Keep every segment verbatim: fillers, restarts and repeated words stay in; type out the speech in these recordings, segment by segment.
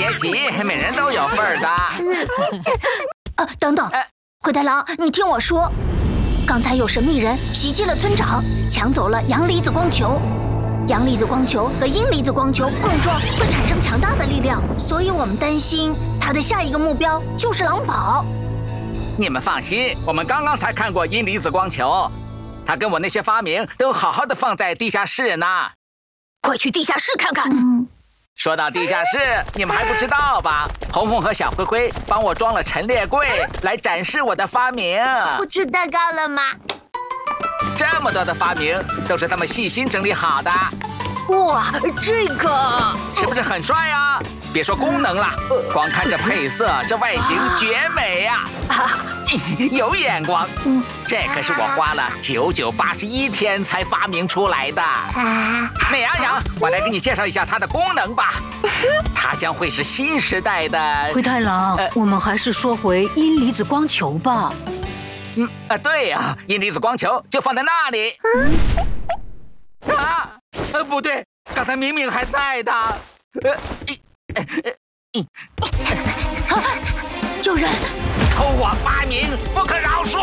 别急，每人都有份儿的。 呃，等等，灰太狼，你听我说，刚才有神秘人袭击了村长，抢走了阳离子光球。阳离子光球和阴离子光球碰撞会产生强大的力量，所以我们担心他的下一个目标就是狼堡。 你们放心，我们刚刚才看过阴离子光球，它跟我那些发明都好好的放在地下室呢。 快去地下室看看。 嗯、说到地下室，你们还不知道吧？红红和小灰灰帮我装了陈列柜，来展示我的发明。 不吃蛋糕了吗？ 这么多的发明都是他们细心整理好的。 哇，这个是不是很帅啊？别说功能了，光看这配色，这外形绝美呀！啊，有眼光。嗯，这可是我花了九九八十一天才发明出来的。啊，美羊羊，我来给你介绍一下它的功能吧。它将会是新时代的灰太狼。呃、我们还是说回阴离子光球吧。 嗯啊，对呀、啊，阴离子光球就放在那里。嗯、啊，呃，不对，刚才明明还在的。呃，呃呃呃、有人偷我发明，不可饶恕！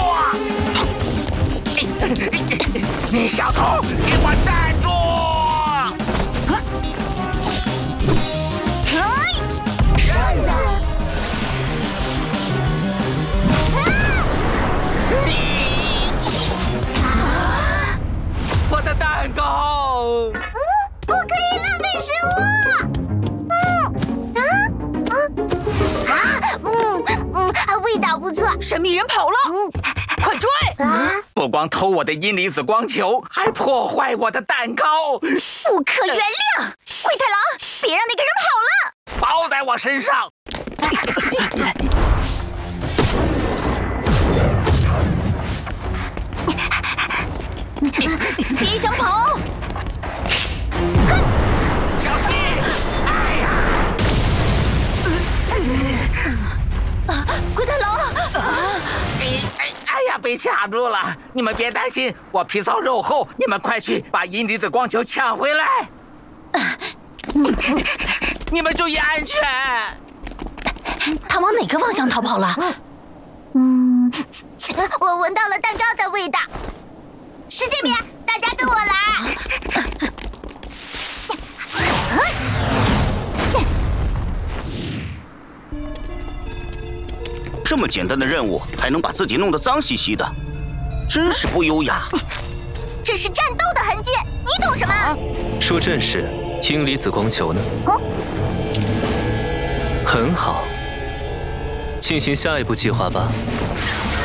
你小偷，给我站住！ 扇子！ 我的蛋糕！ 嗯，不可以浪费食物！嗯啊啊啊嗯嗯，味道不错。 神秘人跑了，嗯，快追！ 啊！ 不光偷我的阴离子光球，还破坏我的蛋糕， 不可原谅！灰太狼，别让那个人跑了！ 包在我身上！ 别想跑！ 小心！哎呀！ 啊，灰太狼！ 啊！哎哎哎呀，被卡住了！你们别担心，我皮糙肉厚，你们快去把阴离子光球抢回来！你们注意安全！ 他往哪个方向逃跑了？ 嗯，我闻到了蛋糕的味道。是这边，大家跟我来。 这么简单的任务，还能把自己弄得脏兮兮的，真是不优雅。 这是战斗的痕迹，你懂什么？啊、 说正事，阴离子光球呢？哦，很好，进行下一步计划吧。